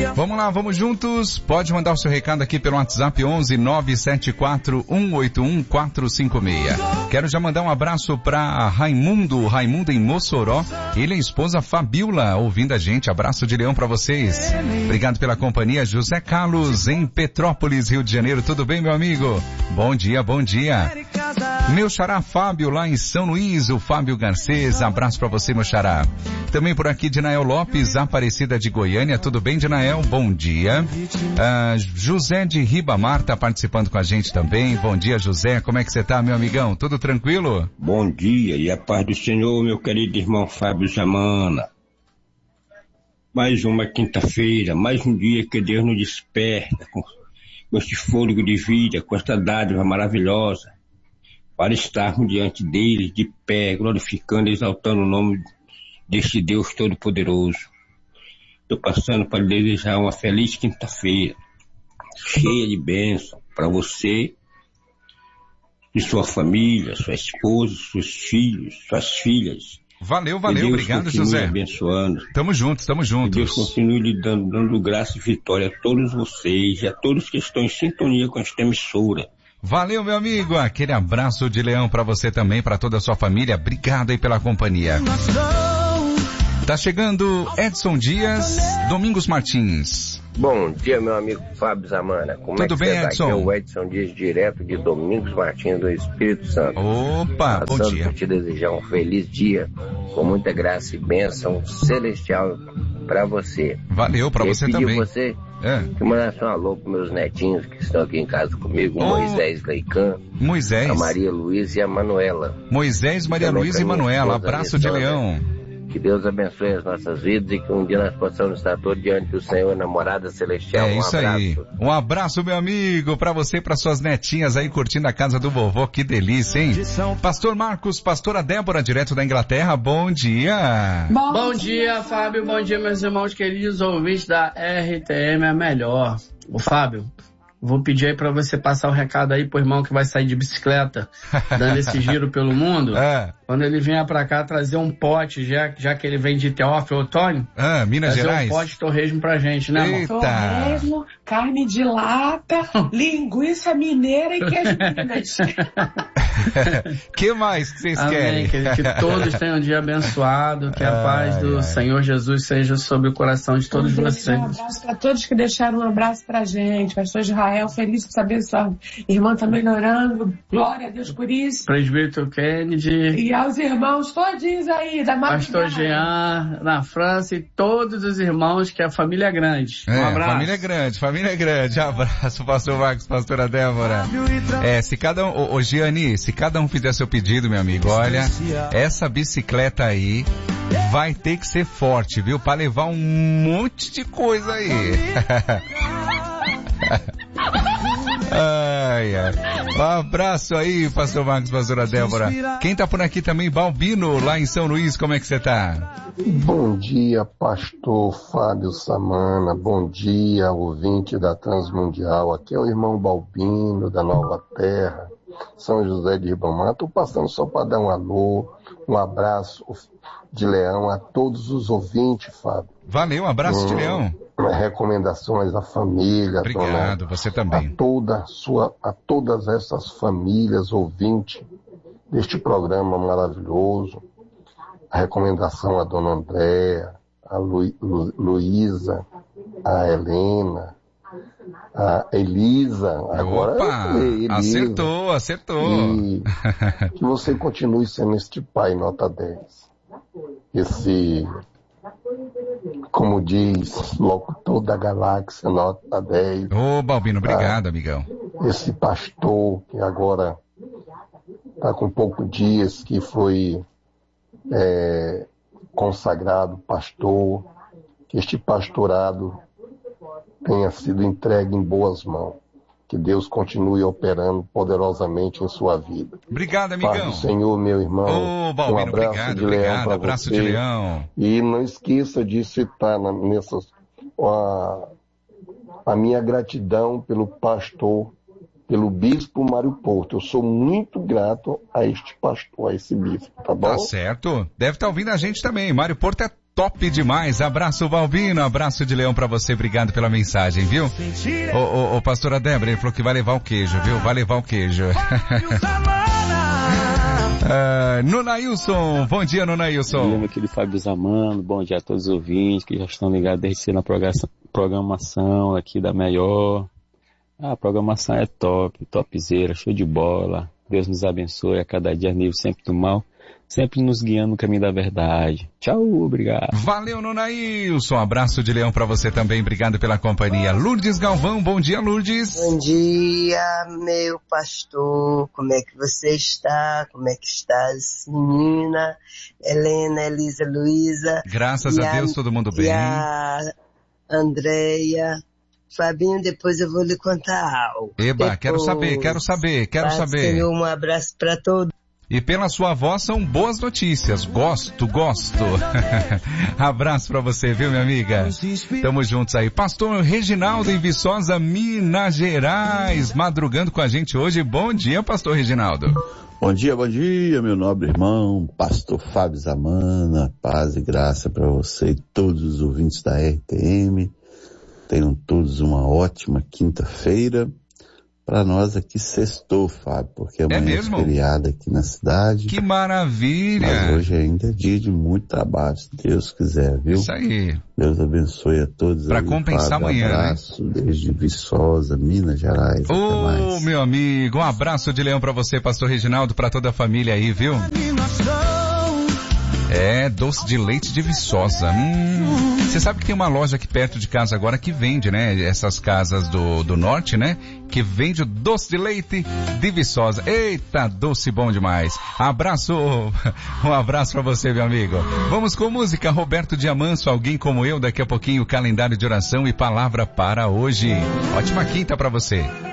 Vamos lá, vamos juntos. Pode mandar o seu recado aqui pelo WhatsApp 11 974 181 456. Quero já mandar um abraço para Raimundo em Mossoró. Ele e a esposa Fabiola ouvindo a gente. Abraço de leão para vocês. Obrigado pela companhia. José Carlos em Petrópolis, Rio de Janeiro. Tudo bem, meu amigo? Bom dia, bom dia. Meu xará Fábio lá em São Luís, o Fábio Garcês. Abraço para você, meu xará. Também por aqui, Dinael Lopes, Aparecida de Goiânia. Tudo bem, Dinael? Bom dia. José de Ribamar tá participando com a gente também. Bom dia, José. Como é que você tá, meu amigão? Tudo tranquilo? Bom dia e a paz do Senhor, meu querido irmão Fábio Zamana. Mais uma quinta-feira, mais um dia que Deus nos desperta com este fôlego de vida, com esta dádiva maravilhosa, para estarmos diante dele, de pé, glorificando e exaltando o nome deste Deus Todo-Poderoso. Estou passando para desejar uma feliz quinta-feira, cheia de bênção para você e sua família, sua esposa, seus filhos, suas filhas. Valeu, obrigado, José. Abençoando. Tamo juntos. Que Deus continue lhe dando graça e vitória a todos vocês e a todos que estão em sintonia com esta emissora. Valeu, meu amigo. Aquele abraço de leão para você também, para toda a sua família. Obrigado aí pela companhia. Tá chegando Edson Dias, Domingos Martins. Bom dia, meu amigo Fábio Zamana. Como Tudo bem, Edson? Aqui é o Edson Dias, direto de Domingos Martins, do Espírito Santo. Opa, bom dia. Passando por te desejar um feliz dia, com muita graça e bênção celestial para você. Valeu, para você também. Você que mandasse um alô para meus netinhos que estão aqui em casa comigo, Moisés Leican, a Maria Luísa e a Manuela. Moisés, Maria Luísa e Manuela, abraço de leão. Que Deus abençoe as nossas vidas e que um dia nós possamos estar todos diante do Senhor, namorada celestial. Isso aí. Um abraço, meu amigo, pra você e pra suas netinhas aí curtindo a casa do vovô. Que delícia, hein? Pastor Marcos, pastora Débora, direto da Inglaterra, bom dia. Bom dia, Fábio, bom dia, meus irmãos queridos ouvintes da RTM, é melhor. Ô, Fábio, vou pedir aí pra você passar o recado aí pro irmão que vai sair de bicicleta, dando esse giro pelo mundo. Quando ele vier pra cá, trazer um pote, já que ele vem de Teófilo Otônio. Minas Gerais. Trazer um pote de torresmo pra gente, né, amor? Torresmo, carne de lata, linguiça mineira e queijo Minas. Que mais que vocês querem? Que todos tenham um dia abençoado, que a paz do Senhor Jesus seja sobre o coração de todos vocês. Um abraço pra todos que deixaram um abraço pra gente. Pastor Israel, feliz por saber sua irmã tá melhorando. Glória a Deus por isso. Presbítero Kennedy. E aos irmãos todinhos aí da Pastor Jean, na França, e todos os irmãos, que a família é grande. Um abraço. Família é grande. Abraço, pastor Marcos, pastora Débora. Se cada um, Gianni, se cada um fizer seu pedido, meu amigo, olha, essa bicicleta aí vai ter que ser forte, viu? Pra levar um monte de coisa aí. Um abraço aí, pastor Marcos, pastora Débora. Quem tá por aqui também, Balbino, lá em São Luís, como é que você tá? Bom dia, pastor Fábio Zamana. Bom dia, ouvinte da Transmundial. Aqui é o irmão Balbino, da Nova Terra, São José de Ribamar. Estou passando só para dar um alô, um abraço de leão a todos os ouvintes, Fábio. Valeu, um abraço de leão. Recomendações à família. Obrigado, dona, você também. A todas essas famílias ouvintes deste programa maravilhoso. A recomendação à dona Andréa, a Luísa, a Helena, a Elisa. Agora Elisa. Acertou. E que você continue sendo este pai nota 10. Esse, como diz, locutor da galáxia, nota 10. Ô, Balbino, obrigado, amigão. Esse pastor que agora está com poucos dias, que foi consagrado pastor, que este pastorado tenha sido entregue em boas mãos. Que Deus continue operando poderosamente em sua vida. Obrigado, amigão. Paz do Senhor, meu irmão. Ô, Balbino, um abraço obrigado, de leão para abraço você. de leão. E não esqueça de citar a minha gratidão pelo pastor, pelo bispo Mário Porto. Eu sou muito grato a este pastor, a esse bispo, tá bom? Tá certo. Deve estar ouvindo a gente também. Mário Porto é top demais. Abraço, Balbino, abraço de leão pra você, obrigado pela mensagem, viu? Ô, pastora Débora, ele falou que vai levar o queijo, viu? Vai levar o queijo. Nunailson, bom dia, Nunailson. Bom dia, meu querido Fábio Zamano, bom dia a todos os ouvintes que já estão ligados desde cedo na programação aqui da Melhor. A programação é top, topzera, show de bola. Deus nos abençoe a cada dia, nível sempre do mal, sempre nos guiando no caminho da verdade. Tchau, obrigado. Valeu, Nunailson. Abraço de leão pra você também. Obrigado pela companhia. Lourdes Galvão, bom dia, Lourdes. Bom dia, meu pastor. Como é que você está? Como é que estás, menina? Helena, Elisa, Luísa. Graças a Deus, todo mundo bem. E a Andréia. Fabinho, depois eu vou lhe contar algo. Eba, depois, quero saber. Senhor, um abraço para todos. E pela sua voz são boas notícias. Gosto. Abraço pra você, viu, minha amiga? Tamo juntos aí. Pastor Reginaldo em Viçosa, Minas Gerais, madrugando com a gente hoje. Bom dia, pastor Reginaldo. Bom dia, meu nobre irmão, pastor Fábio Zamana. Paz e graça para você e todos os ouvintes da RTM. Tenham todos uma ótima quinta-feira. Para nós aqui sextou, Fábio, porque amanhã é feriado aqui na cidade. Que maravilha! Mas hoje ainda é dia de muito trabalho, se Deus quiser, viu? Isso aí. Deus abençoe a todos. Para compensar Fábio, amanhã, abraço, né? Desde Viçosa, Minas Gerais. Ô, meu amigo, um abraço de leão para você, pastor Reginaldo, para toda a família aí, viu? É, doce de leite de Viçosa. Você sabe que tem uma loja aqui perto de casa agora que vende, né? Essas casas do norte, né? Que vende o doce de leite de Viçosa. Eita, doce bom demais. Um abraço pra você, meu amigo. Vamos com música. Roberto Diamanso, Alguém Como Eu. Daqui a pouquinho, calendário de oração e palavra para hoje. Ótima quinta pra você.